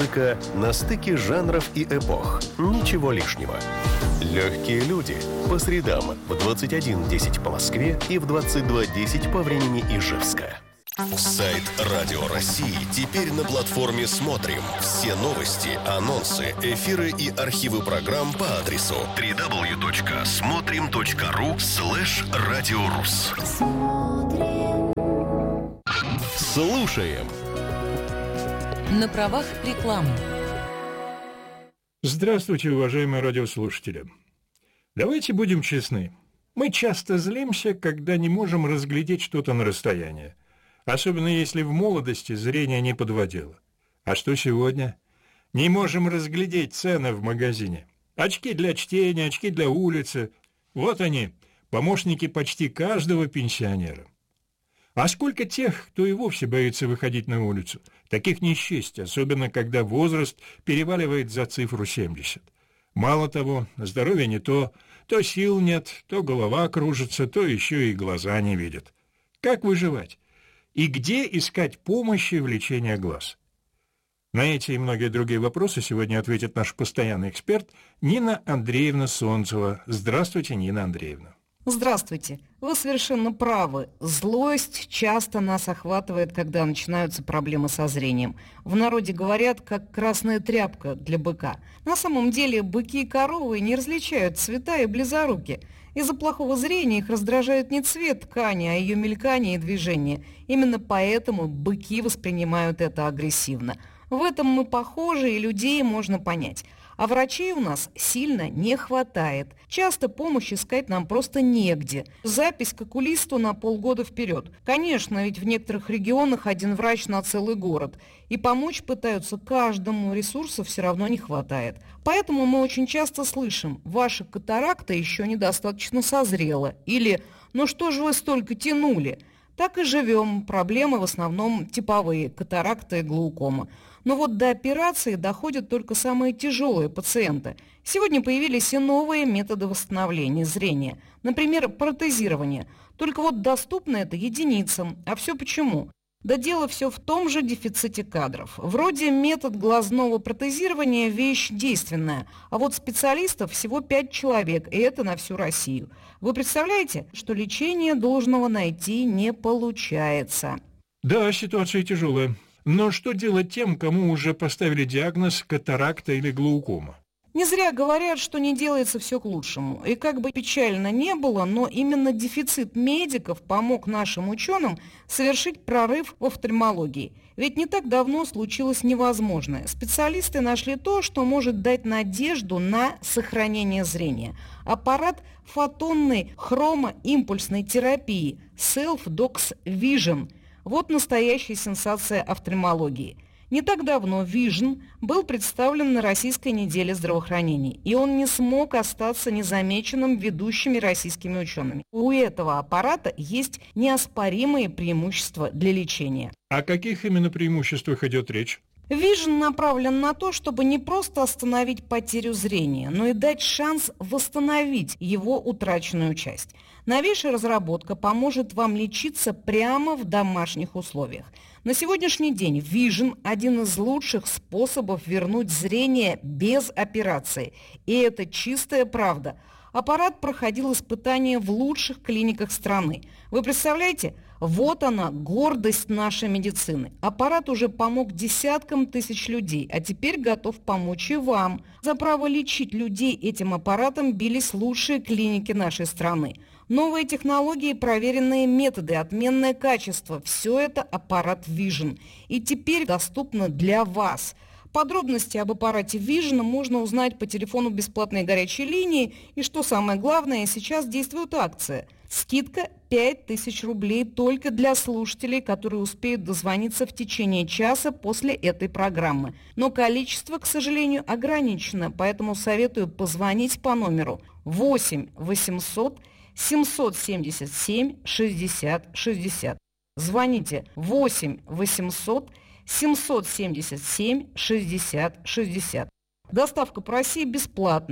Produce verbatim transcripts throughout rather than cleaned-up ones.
Музыка на стыке жанров и эпох. Ничего лишнего. Легкие люди. По средам в двадцать один десять по Москве и в двадцать два десять по времени Ижевска. Сайт Радио России теперь на платформе «Смотрим». Все новости, анонсы, эфиры и архивы программ по адресу дабл ю дабл ю дабл ю точка смотрим точка ру слэш радиорус. Слушаем. На правах рекламы. Здравствуйте, уважаемые радиослушатели. Давайте будем честны. Мы часто злимся, когда не можем разглядеть что-то на расстоянии. Особенно если в молодости зрение не подводило. А что сегодня? Не можем разглядеть цены в магазине. Очки для чтения, очки для улицы. Вот они, помощники почти каждого пенсионера. А сколько тех, кто и вовсе боится выходить на улицу? Таких не счесть, особенно когда возраст переваливает за цифру семьдесят. Мало того, здоровье не то, то сил нет, то голова кружится, то еще и глаза не видят. Как выживать? И где искать помощи в лечении глаз? На эти и многие другие вопросы сегодня ответит наш постоянный эксперт Нина Андреевна Солнцева. Здравствуйте, Нина Андреевна. Здравствуйте. Вы совершенно правы. Злость часто нас охватывает, когда начинаются проблемы со зрением. В народе говорят, как красная тряпка для быка. На самом деле быки и коровы не различают цвета и близоруки. Из-за плохого зрения их раздражает не цвет ткани, а ее мелькание и движение. Именно поэтому быки воспринимают это агрессивно. В этом мы похожи, и людей можно понять. А врачей у нас сильно не хватает. Часто помощь искать нам просто негде. Запись к окулисту на полгода вперед. Конечно, ведь в некоторых регионах один врач на целый город. И помочь пытаются каждому, ресурсов все равно не хватает. Поэтому мы очень часто слышим: «Ваша катаракта еще недостаточно созрела». Или «Ну что же вы столько тянули?» Так и живем. Проблемы в основном типовые – катаракта и глаукома. Но вот до операции доходят только самые тяжелые пациенты. Сегодня появились и новые методы восстановления зрения. Например, протезирование. Только вот доступно это единицам. А все почему? Да дело все в том же дефиците кадров. Вроде метод глазного протезирования – вещь действенная, а вот специалистов всего пять человек, и это на всю Россию. Вы представляете, что лечение должного найти не получается? Да, ситуация тяжелая. Но что делать тем, кому уже поставили диагноз катаракта или глаукома? Не зря говорят, что не делается все к лучшему. И как бы печально не было, но именно дефицит медиков помог нашим ученым совершить прорыв в офтальмологии. Ведь не так давно случилось невозможное. Специалисты нашли то, что может дать надежду на сохранение зрения. Аппарат фотонной хромоимпульсной терапии Self-Dox Vision. Вот настоящая сенсация офтальмологии. Не так давно Vision был представлен на Российской неделе здравоохранения, и он не смог остаться незамеченным ведущими российскими учеными. У этого аппарата есть неоспоримые преимущества для лечения. О каких именно преимуществах идет речь? Vision направлен на то, чтобы не просто остановить потерю зрения, но и дать шанс восстановить его утраченную часть. Новейшая разработка поможет вам лечиться прямо в домашних условиях. На сегодняшний день Vision – один из лучших способов вернуть зрение без операции. И это чистая правда. Аппарат проходил испытания в лучших клиниках страны. Вы представляете? Вот она, гордость нашей медицины. Аппарат уже помог десяткам тысяч людей, а теперь готов помочь и вам. За право лечить людей этим аппаратом бились лучшие клиники нашей страны. Новые технологии, проверенные методы, отменное качество – все это аппарат Vision. И теперь доступно для вас. Подробности об аппарате Vision можно узнать по телефону бесплатной горячей линии. И что самое главное, сейчас действует акция. Скидка пять тысяч рублей только для слушателей, которые успеют дозвониться в течение часа после этой программы. Но количество, к сожалению, ограничено, поэтому советую позвонить по номеру восемь восемьсот семьсот семьдесят семь шестьдесят шестьдесят. Звоните восемь восемьсот семьсот семьдесят семь шестьдесят шестьдесят. Доставка по России бесплатна.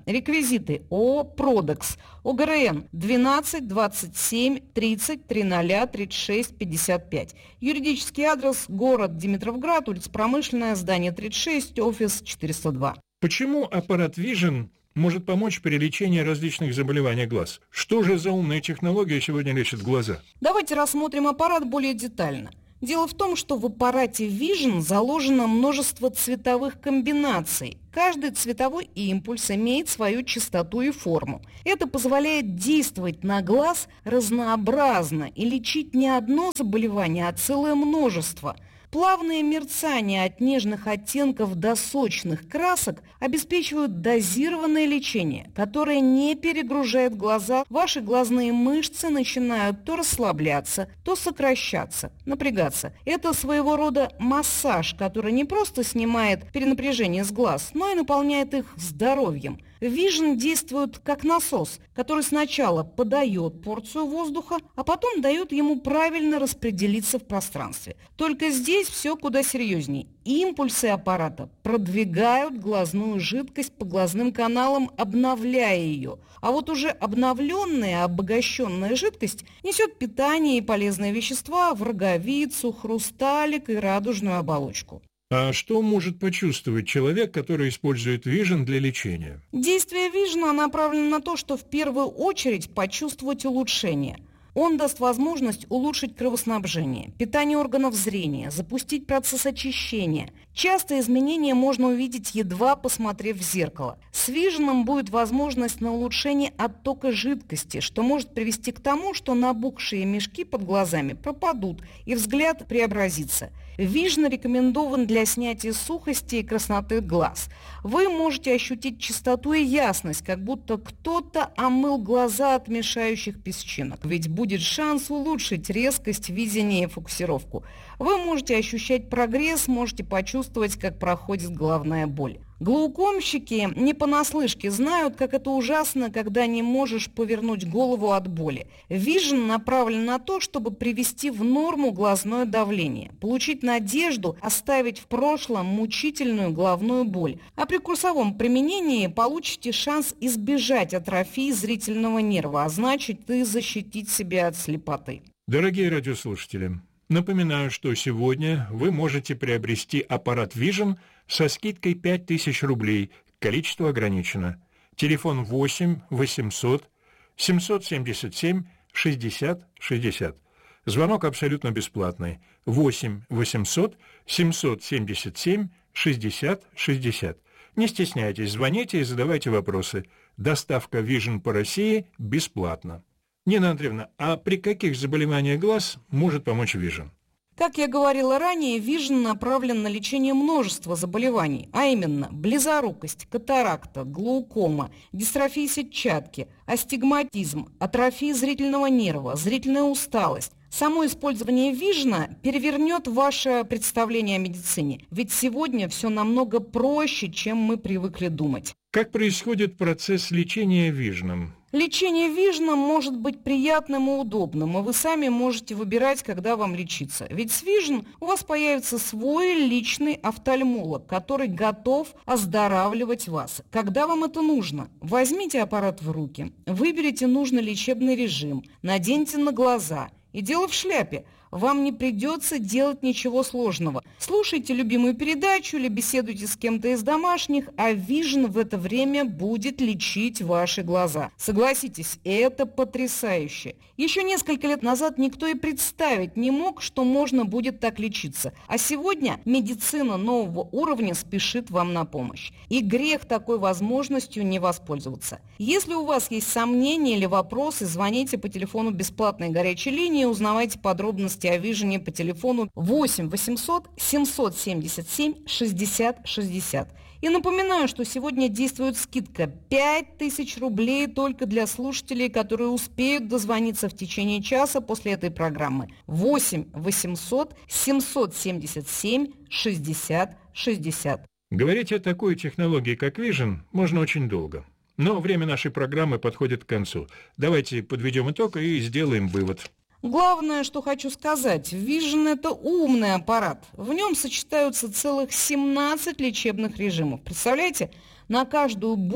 Реквизиты: ООО «Продекс», ОГРН двенадцать двадцать семь тридцать тридцать тридцать шесть пятьдесят пять. Юридический адрес: город Димитровград, улица Промышленная, здание тридцать шесть, офис четыреста два. Почему аппарат Vision может помочь при лечении различных заболеваний глаз? Что же за умная технология сегодня лечит глаза? Давайте рассмотрим аппарат более детально. Дело в том, что в аппарате Vision заложено множество цветовых комбинаций. Каждый цветовой импульс имеет свою частоту и форму. Это позволяет действовать на глаз разнообразно и лечить не одно заболевание, а целое множество. Плавные мерцания от нежных оттенков до сочных красок обеспечивают дозированное лечение, которое не перегружает глаза. Ваши глазные мышцы начинают то расслабляться, то сокращаться, напрягаться. Это своего рода массаж, который не просто снимает перенапряжение с глаз, но и наполняет их здоровьем. Vision действует как насос, который сначала подает порцию воздуха, а потом дает ему правильно распределиться в пространстве. Только здесь все куда серьезнее. Импульсы аппарата продвигают глазную жидкость по глазным каналам, обновляя ее. А вот уже обновленная, обогащенная жидкость несет питание и полезные вещества в роговицу, хрусталик и радужную оболочку. А что может почувствовать человек, который использует Vision для лечения? Действие Vision направлено на то, что в первую очередь почувствовать улучшение. Он даст возможность улучшить кровоснабжение, питание органов зрения, запустить процесс очищения. Часто изменения можно увидеть, едва посмотрев в зеркало. С Vision будет возможность на улучшение оттока жидкости, что может привести к тому, что набухшие мешки под глазами пропадут и взгляд преобразится. Vision рекомендован для снятия сухости и красноты глаз. Вы можете ощутить чистоту и ясность, как будто кто-то омыл глаза от мешающих песчинок. Ведь будет шанс улучшить резкость видения и фокусировку. Вы можете ощущать прогресс, можете почувствовать, как проходит головная боль. Глаукомщики не понаслышке знают, как это ужасно, когда не можешь повернуть голову от боли. Vision направлен на то, чтобы привести в норму глазное давление, получить надежду оставить в прошлом мучительную головную боль. А при курсовом применении получите шанс избежать атрофии зрительного нерва, а значит и защитить себя от слепоты. Дорогие радиослушатели, напоминаю, что сегодня вы можете приобрести аппарат Vision со скидкой пять тысяч рублей, количество ограничено. Телефон восемь восемьсот семьсот семьдесят семь шестьдесят шестьдесят. Звонок абсолютно бесплатный. восемь восемьсот семьсот семьдесят семь шестьдесят шестьдесят. Не стесняйтесь, звоните и задавайте вопросы. Доставка Vision по России бесплатна. Нина Андреевна, а при каких заболеваниях глаз может помочь Vision? Как я говорила ранее, Vision направлен на лечение множества заболеваний, а именно близорукость, катаракта, глаукома, дистрофия сетчатки, астигматизм, атрофия зрительного нерва, зрительная усталость. Само использование Vision перевернет ваше представление о медицине, ведь сегодня все намного проще, чем мы привыкли думать. Как происходит процесс лечения Vision? Лечение Vision может быть приятным и удобным, и вы сами можете выбирать, когда вам лечиться. Ведь с Vision у вас появится свой личный офтальмолог, который готов оздоравливать вас. Когда вам это нужно? Возьмите аппарат в руки, выберите нужный лечебный режим, наденьте на глаза. И дело в шляпе. Вам не придется делать ничего сложного. Слушайте любимую передачу или беседуйте с кем-то из домашних, а Vision в это время будет лечить ваши глаза. Согласитесь, это потрясающе. Еще несколько лет назад никто и представить не мог, что можно будет так лечиться. А сегодня медицина нового уровня спешит вам на помощь. И грех такой возможностью не воспользоваться. Если у вас есть сомнения или вопросы, звоните по телефону бесплатной горячей линии, узнавайте подробности о Vision по телефону восемь восемьсот семьсот семьдесят семь шестьдесят шестьдесят. И напоминаю, что сегодня действует скидка пять тысяч рублей только для слушателей, которые успеют дозвониться в течение часа после этой программы. восемь восемьсот семьсот семьдесят семь шестьдесят шестьдесят. Говорить о такой технологии, как Vision, можно очень долго. Но время нашей программы подходит к концу. Давайте подведем итог и сделаем вывод. Главное, что хочу сказать, Vision – это умный аппарат. В нем сочетаются целых семнадцать лечебных режимов. Представляете, на каждую боль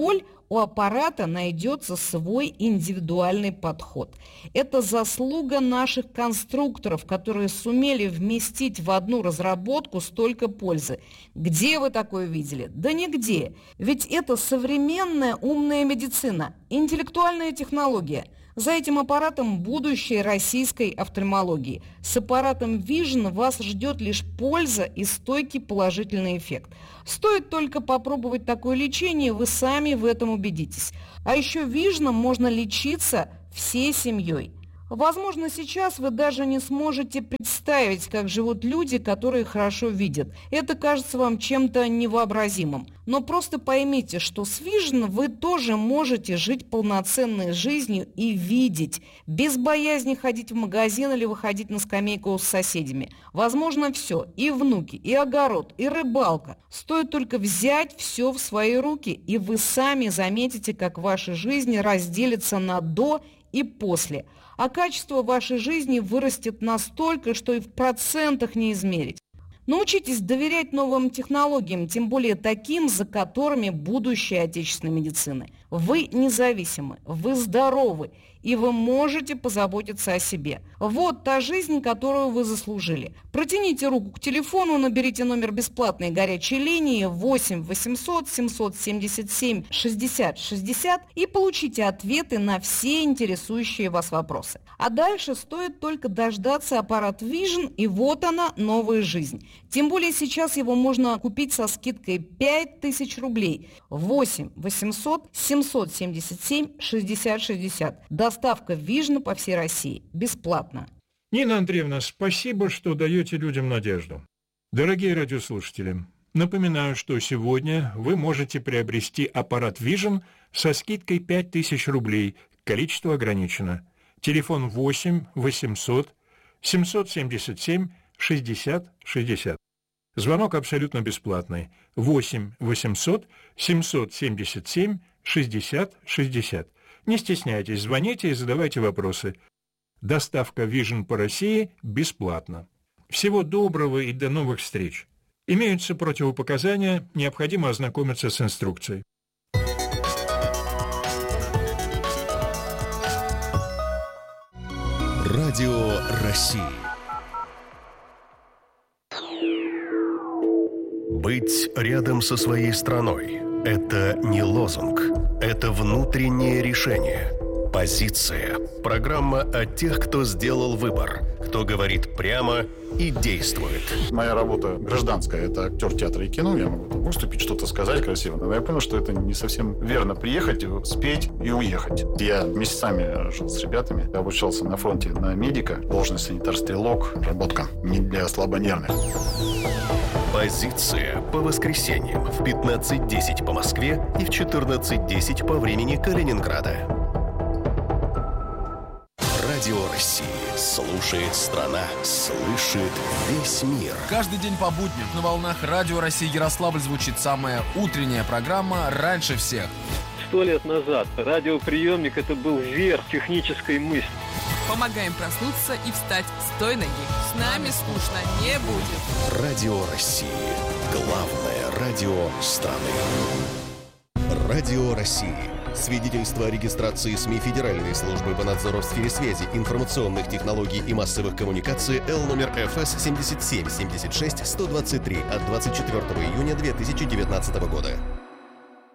у аппарата найдется свой индивидуальный подход. Это заслуга наших конструкторов, которые сумели вместить в одну разработку столько пользы. Где вы такое видели? Да нигде. Ведь это современная умная медицина, интеллектуальная технология. За этим аппаратом будущее российской офтальмологии. С аппаратом Vision вас ждет лишь польза и стойкий положительный эффект. Стоит только попробовать такое лечение, вы сами в этом убедитесь. А еще Vision можно лечиться всей семьей. Возможно, сейчас вы даже не сможете представить, как живут люди, которые хорошо видят. Это кажется вам чем-то невообразимым. Но просто поймите, что с Vision вы тоже можете жить полноценной жизнью и видеть, без боязни ходить в магазин или выходить на скамейку с соседями. Возможно, все, и внуки, и огород, и рыбалка. Стоит только взять все в свои руки, и вы сами заметите, как ваша жизнь разделится на «до» и «после». А качество вашей жизни вырастет настолько, что и в процентах не измерить. Научитесь доверять новым технологиям, тем более таким, за которыми будущее отечественной медицины. Вы независимы, вы здоровы, и вы можете позаботиться о себе. Вот та жизнь, которую вы заслужили. Протяните руку к телефону, наберите номер бесплатной горячей линии восемь восемьсот семьсот семьдесят семь шестьдесят шестьдесят и получите ответы на все интересующие вас вопросы. А дальше стоит только дождаться аппарат Vision, и вот она, новая жизнь. Тем более сейчас его можно купить со скидкой пять тысяч рублей. восемь восемьсот семьсот семьдесят семь шестьдесят шестьдесят. Доставка Vision по всей России. Бесплатно. Нина Андреевна, спасибо, что даете людям надежду. Дорогие радиослушатели, напоминаю, что сегодня вы можете приобрести аппарат Vision со скидкой пять тысяч рублей. Количество ограничено. Телефон восемь восемьсот семьсот семьдесят семь шестьдесят шестьдесят. Звонок абсолютно бесплатный. восемь восемьсот семьсот семьдесят семь шестьдесят шестьдесят. Не стесняйтесь, звоните и задавайте вопросы. Доставка Vision по России бесплатна. Всего доброго и до новых встреч. Имеются противопоказания, необходимо ознакомиться с инструкцией. Радио России. Быть рядом со своей страной – это не лозунг, это внутреннее решение. Позиция. Программа о тех, кто сделал выбор, кто говорит прямо и действует. Моя работа гражданская, это актер театра и кино. Я могу выступить, что-то сказать красиво. Но я понял, что это не совсем верно. Приехать, спеть и уехать. Я месяцами жил с ребятами. Я обучался на фронте на медика. Должность санитар-стрелок. Работка не для слабонервных. Позиция по воскресеньям в пятнадцать десять по Москве и в четырнадцать десять по времени Калининграда. Радио России. Слушает страна, слышит весь мир. Каждый день по будням на волнах Радио России Ярославль звучит самая утренняя программа «Раньше всех». Сто лет назад радиоприемник – это был верх технической мысли. Помогаем проснуться и встать с той ноги. С нами скучно не будет. Радио России. Главное радио страны. Радио России. Свидетельство о регистрации СМИ Федеральной службы по надзору в сфере связи, информационных технологий и массовых коммуникаций Л номер Ф С семьдесят семь семьдесят шесть сто двадцать три от двадцать четвёртого июня две тысячи девятнадцатого года.